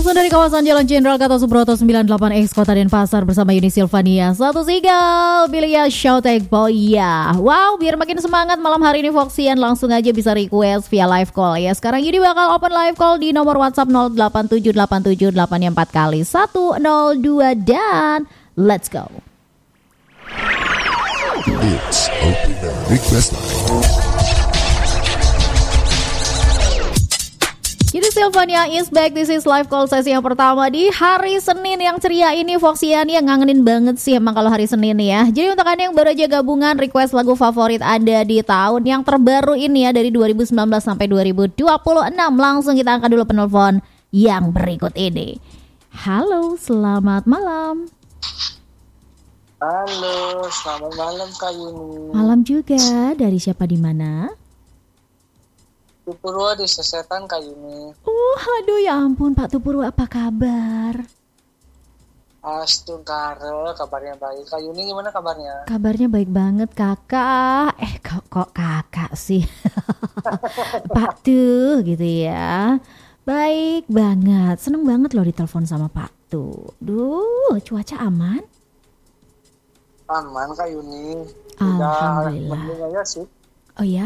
Langsung dari kawasan Jalan Jenderal Gatot Subroto 98X Kota Denpasar bersama Yuni Silvania. Satu sigal, pilih ya Showtek Boy ya. Wow, biar makin semangat malam hari ini Foxian langsung aja bisa request via live call ya. Sekarang Yuni bakal open live call di nomor WhatsApp 087878 kali 102 dan let's go. It's open request line. Jadi Silvania is back. This is live call sesi yang pertama di hari Senin yang ceria ini. Foxian yang ngangenin banget sih emang kalau hari Senin ya. Jadi untuk Anda yang baru aja gabungan, request lagu favorit Anda di tahun yang terbaru ini ya, dari 2019 sampai 2026. Langsung kita angkat dulu penelpon yang berikut ini. Halo, selamat malam. Halo, selamat malam Kak Yuni. Malam juga. Dari siapa di mana? Tupurwo di Sesetan Kak Yuni. Aduh ya ampun Pak Tupurwo, apa kabar? Astungkara, kabarnya baik. Kak Yuni gimana kabarnya? Kabarnya baik banget kakak. Kok kakak sih? Pak tuh gitu ya. Baik banget, seneng banget loh ditelepon sama Pak tuh. Duh, cuaca aman? Aman Kak Yuni. Alhamdulillah. Ya sih. Oh ya?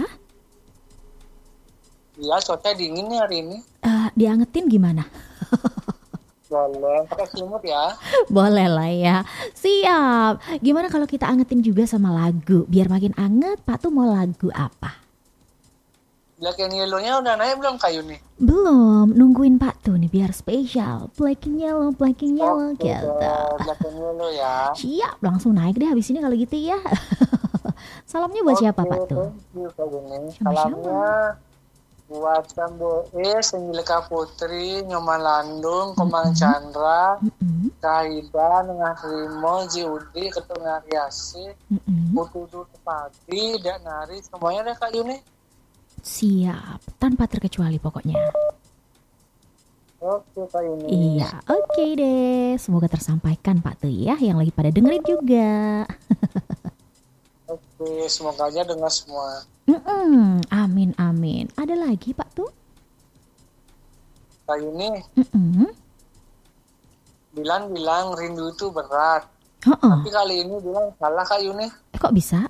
Iya, cuaca dingin nih hari ini. Diangetin gimana? Boleh, pakai selimut ya. Boleh lah ya. Siap. Gimana kalau kita angetin juga sama lagu? Biar makin anget, Pak tuh mau lagu apa? Black and Yellow-nya udah naik belum Kak Yuni? Belum, nungguin Pak tuh nih biar spesial. Black and Yellow gitu. Black and Yellow ya. Siap, langsung naik deh habis ini kalau gitu ya. Salamnya buat siapa Pak tuh? Thank you Kak Yuni. Sama-sama. Salamnya buat Samboe, Senjileka Putri, Nyoman Landung, Komang Chandra, Kaida, Nengah Rimo, Jiudi, Ketengah Riasi, Putu Tepati, Dan Nari, semuanya deh Kak Yuni. Siap, tanpa terkecuali pokoknya. Oke Kak Yuni. Iya, oke deh. Semoga tersampaikan Pak tuh ya, yang lagi pada dengerin juga. Oke, semoga aja dengar semua. Amin amin. Ada lagi Pak tuh? Kak Yuni, bilang rindu itu berat. Tapi kali ini bilang salah Kak Yuni. Kok bisa?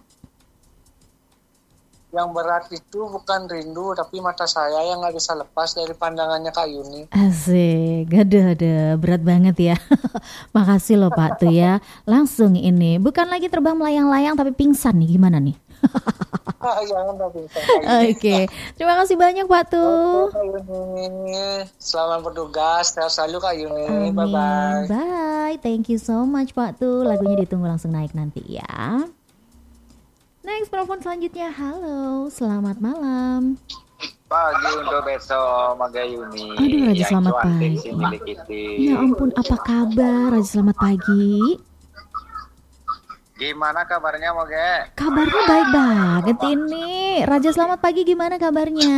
Yang berat itu bukan rindu, tapi mata saya yang gak bisa lepas dari pandangannya Kak Yuni. Asik, ada berat banget ya. Makasih loh Pak tuh ya. Langsung ini, bukan lagi terbang melayang-layang tapi pingsan nih, gimana nih? Oke, terima kasih banyak Pak tuh. Oke, Kak Yuni. Selamat bertugas, sehat selalu Kak Yuni. Amin. Bye-bye. Bye, thank you so much Pak tuh. Lagunya ditunggu langsung naik nanti ya. Next, telepon selanjutnya. Halo, selamat malam. Pagi untuk besok Maga Yuni. Aduh Raja, selamat pagi. Ya ampun, apa kabar Raja, selamat pagi. Gimana kabarnya Maga? Kabarnya baik banget ini. Raja, selamat pagi, gimana kabarnya?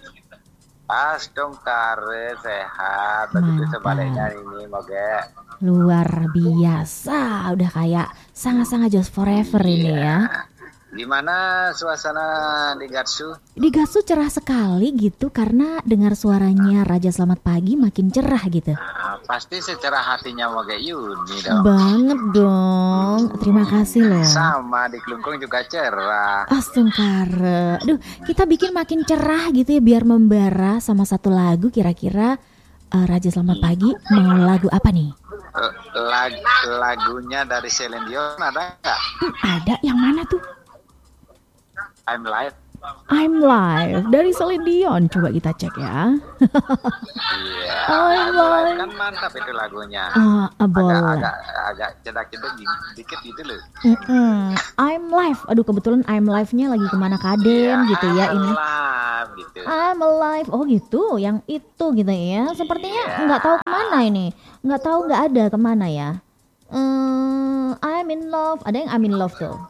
Astungkara, sehat. Begitu sebaliknya ini Maga. Luar biasa, udah kayak sangat-sangat just forever ini ya. Gimana suasana di Gatsu? Di Gatsu cerah sekali gitu, karena dengar suaranya Raja selamat pagi makin cerah gitu. Pasti secara hatinya Maga Yuni dong. Banget dong, terima kasih loh. Sama di Klungkung juga cerah. Astungkara, aduh kita bikin makin cerah gitu ya biar membara sama satu lagu. Kira-kira Raja selamat pagi mau lagu apa nih? Lagunya dari Celine Dion ada nggak? Ada, yang mana tuh? I'm Live. I'm Live dari Celine Dion. Coba kita cek ya. Iya. I'm Live. Kan mantap itu lagunya. Boleh. Agak cedak-cedak dikit gitu loh. I'm Live. Aduh kebetulan I'm Live-nya lagi kemana Kaden gitu ya ini. Alive, gitu. I'm Alive. Oh gitu, yang itu gitu ya. Sepertinya nggak tahu kemana ini. Nggak tahu, nggak ada kemana ya. I'm in love. Ada yang I'm in love tuh.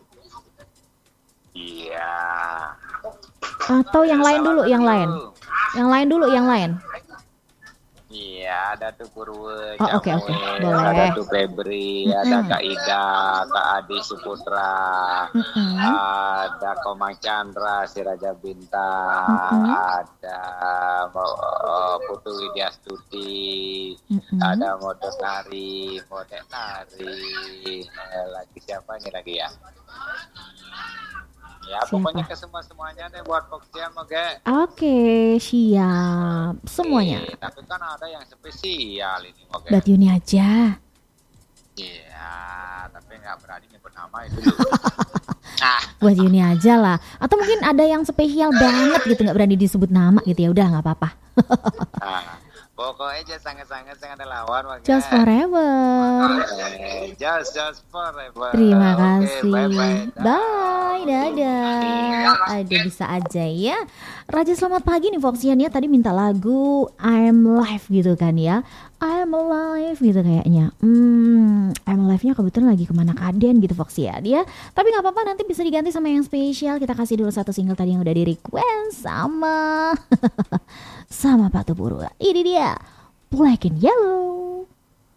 Iya. Atau yang lain dulu, yang lain. Yang lain dulu, yang lain. Iya, ada tuh Purwo, Oke, boleh. Ada tuh Febri, ada Kak Ida, Kak Adi Suputra, ada Komang Chandra, si Raja Bintang, ada Putu Widya Stuti, ada mode nari, lagi siapa ini lagi ya? Ya Siapa? pokoknya ke semuanya deh buat Foxia Moga. Oke, siap. Semuanya. Tapi kan ada yang spesial ini Moga. Buat Yuni aja. Iya, tapi nggak berani nyebut nama itu dulu. Buat Yuni aja lah. Atau mungkin ada yang spesial banget gitu, nggak berani disebut nama gitu ya. Udah nggak apa-apa. Pokoknya sangat-sangat ada lawan Moga. Just forever. Just forever. Terima Oke, kasih. bye-bye. Bye, dadah. Aduh, bisa aja ya. Raja selamat pagi nih Foxian ya. Tadi minta lagu I'm Alive gitu kan ya. I'm Alive gitu kayaknya. I'm Alive-nya kebetulan lagi kemana kaden gitu Foxian ya. Tapi gak apa-apa, nanti bisa diganti sama yang spesial. Kita kasih dulu satu single tadi yang udah di request sama sama Pak Tupuru. Ini dia Black and Yellow.